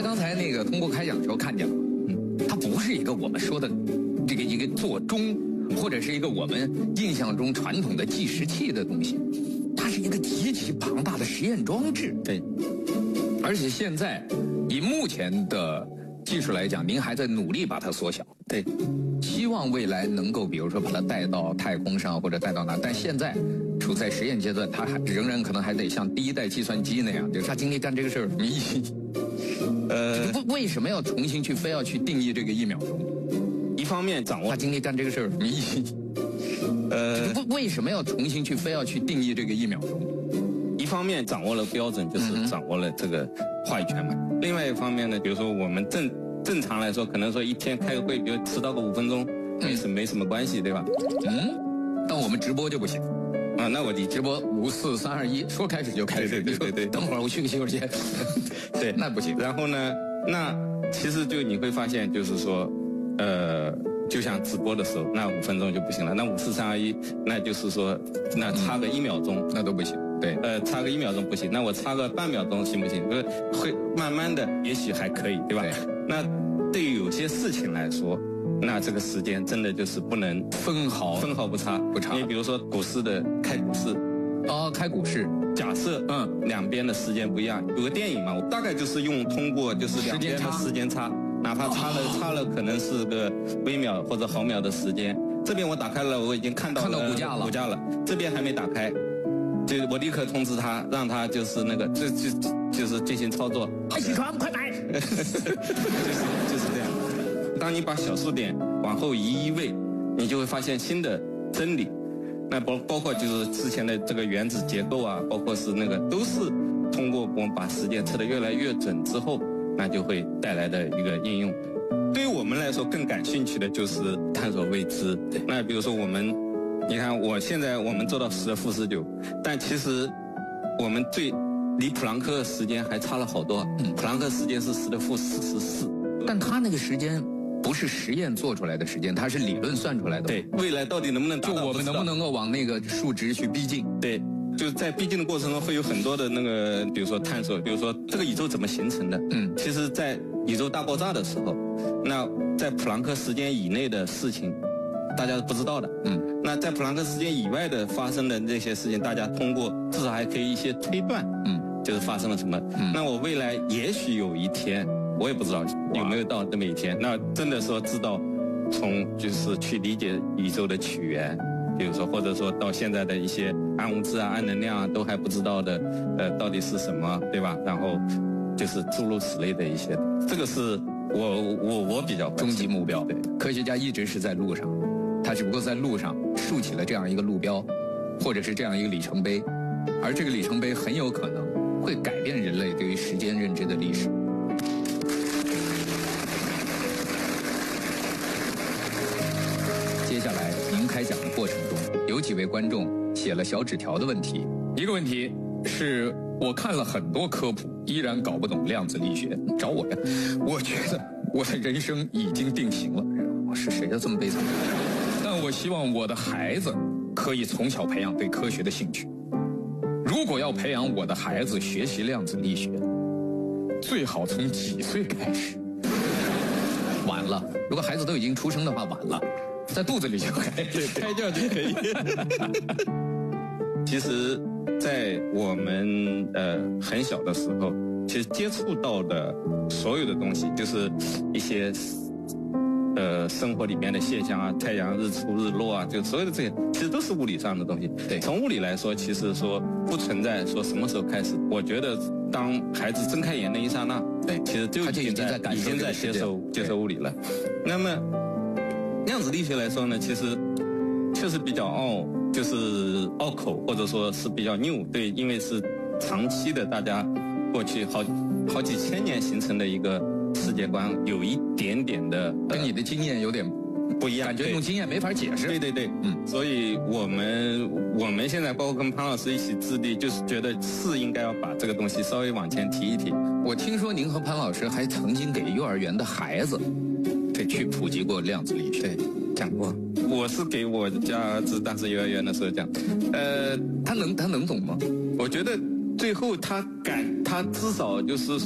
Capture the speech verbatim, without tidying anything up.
刚才那个通过开讲的时候看见了，嗯，它不是一个我们说的这个一个做钟，或者是一个我们印象中传统的计时器的东西，它是一个极其庞大的实验装置。 对， 而且现在以目前的技术来讲，您还在努力把它缩小。 对， 希望未来能够比如说把它带到太空上或者带到哪，但现在处在实验阶段，它还仍然可能还得像第一代计算机那样，就是他今天干这个事儿没意义。呃，为什么要重新去非要去定义这个一秒钟？ 一方面掌握他今天干这个事儿没意义。呃，为什么要重新去非要去定义这个一秒钟？ 一方面掌握了标准，就是掌握了这个话语权嘛。嗯、另外一方面呢，比如说我们正正常来说，可能说一天开个会，比如迟到个五分钟，没什、嗯、没什么关系，对吧？ 嗯，但我们直播就不行。 啊，那我理解。 直播五四三二一，说开始就开始。 对对对 对, 对。 等会儿我去个洗手间。 对， 那不行。 然后呢，那其实就你会发现，就是说，呃，就像直播的时候，那五分钟就不行了。那五四三二一，那就是说，那差个一秒钟、嗯， 那都不行。对， 呃，差个一秒钟不行，那我差个半秒钟行不行？呃，会慢慢的，也许还可以，对吧？对。那对于有些事情来说，那这个时间真的就是不能分毫分毫不差不差。 你比如说股市的开股市， 哦，开股市， 假设嗯两边的时间不一样，有个电影嘛，我大概就是用通过就是两边的时间差，哪怕差了、哦、差了可能是个微秒或者毫秒的时间，这边我打开了，我已经看到了看到股价了， 股价了，这边还没打开。就我立刻通知他，让他就是那个，就就就是进行操作。 快起床，快买！ 就是就是这样。当你把小数点往后移一位，你就会发现新的真理。那包包括就是之前的这个原子结构啊，包括是那个，都是通过我们把时间测得越来越准之后，那就会带来的一个应用。对于我们来说，更感兴趣的就是探索未知。那比如说我们。你看，我现在我们做到十的负十九，但其实我们最离普朗克时间还差了好多。嗯，普朗克时间是十的负四十四， 但他那个时间不是实验做出来的时间，它是理论算出来的。 对，未来到底能不能达到？ 就我们能不能够往那个数值去逼近？ 对，就在逼近的过程中会有很多的那个，比如说探索，比如说这个宇宙怎么形成的？嗯，其实，在宇宙大爆炸的时候，那在普朗克时间以内的事情。大家不知道的，嗯，那在普朗克时间以外的发生的这些事情，大家通过至少还可以一些推断，嗯，就是发生了什么。嗯、那我未来也许有一天，我也不知道有没有到这么一天。那真的说知道，从就是去理解宇宙的起源，比如说或者说到现在的一些暗物质啊、暗能量啊，都还不知道的，呃，到底是什么，对吧？然后就是诸如此类的一些，这个是我我我比较终极目标。对，科学家一直是在路上。他只不过在路上竖起了这样一个路标，或者是这样一个里程碑，而这个里程碑很有可能会改变人类对于时间认知的历史。接下来您开讲的过程中，有几位观众写了小纸条的问题。一个问题是我看了很多科普，依然搞不懂量子力学，找我呀？我觉得我的人生已经定型了。我是谁呀？这么悲惨？但我希望我的孩子可以从小培养对科学的兴趣。如果要培养我的孩子学习量子力学，最好从几岁开始？晚了，如果孩子都已经出生的话，晚了，在肚子里就开开掉就可以。 其实，在我们呃很小的时候，其实接触到的所有的东西，就是一些。呃，生活里面的现象啊，太阳日出日落啊，就所有的这些，其实都是物理上的东西。对，从物理来说，其实说不存在说什么时候开始。我觉得，当孩子睁开眼那一刹那，对，其实就已经在已经在接受接受物理了。那么，量子力学来说呢，其实确实比较拗，就是拗口，或者说是比较 new。对，因为是长期的，大家过去好好几千年形成的一个。世界观有一点点的跟你的经验有点不一样， 感觉用经验没法解释。 对对对，嗯，所以我们我们现在包括跟潘老师一起致力，就是觉得是应该要把这个东西稍微往前提一提。 我听说您和潘老师还曾经给幼儿园的孩子对去普及过量子力学， 对，讲过。我是给我家儿子当时幼儿园的时候讲，呃， 他能他能懂吗？ 我觉得最后他敢，他至少就是。